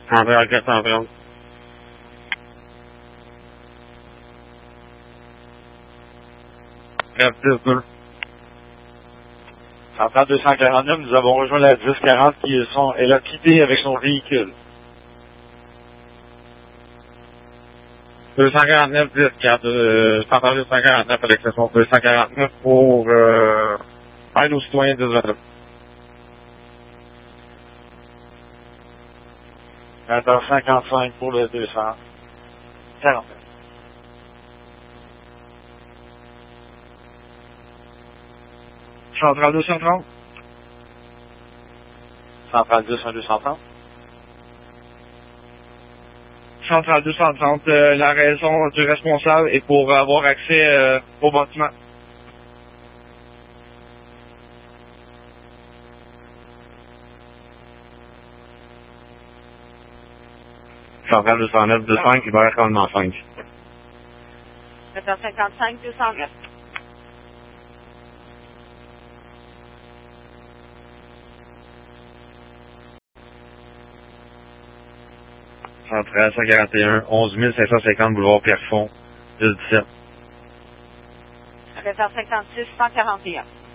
André à 430. F10-2. Centrale 249, nous avons rejoint la 1040 elle a quitté avec son véhicule. 249, 10, 4, centrale 249 avec l'expression 249 pour aide aux citoyens 1029. 20h55 pour le 240. Centrale 230. Centrale 230. Centrale 230, la raison du responsable est pour avoir accès au bâtiment. Centrale 209, 25, il va être rendement 5. 7h55, 209. Centrale 141, 11 550 boulevard Pierrefonds, 10-17. 7h56, 141.